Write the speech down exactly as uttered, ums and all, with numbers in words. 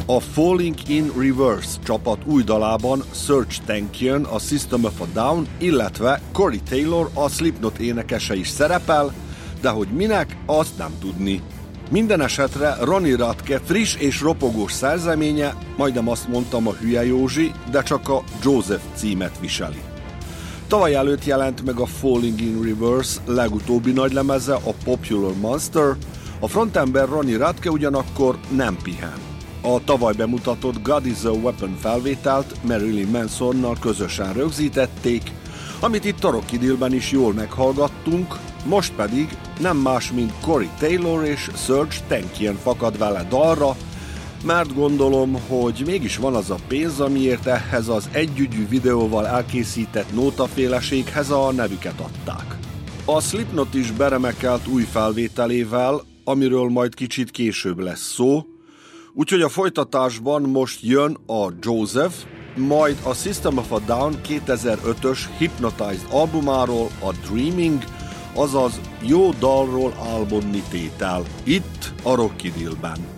A Falling in Reverse csapat új dalában Serj Tankian, a System of a Down, illetve Corey Taylor, a Slipknot énekese is szerepel, de hogy minek, azt nem tudni. Minden esetre Ronnie Radke friss és ropogós szerzeménye, majdnem azt mondtam a Hülye Józsi, de csak a Joseph címet viseli. Tavaly előtt jelent meg a Falling in Reverse legutóbbi nagylemeze, a Popular Monster, a frontember Ronnie Radke ugyanakkor nem pihen. A tavaly bemutatott God is a Weapon felvételt Marilyn Mansonnal közösen rögzítették, amit itt a Rockidillben is jól meghallgattunk, most pedig nem más, mint Corey Taylor és Serj Tankian fakad vele dalra, mert gondolom, hogy mégis van az a pénz, amiért ehhez az együgyű videóval elkészített nótaféleséghez a nevüket adták. A Slipknot is beremekelt új felvételével, amiről majd kicsit később lesz szó, úgyhogy a folytatásban most jön a Joseph, majd a System of a Down kétezer-ötös Hypnotized albumáról a Dreaming, azaz jó dalról álmodni tétel, itt a Rockidillben.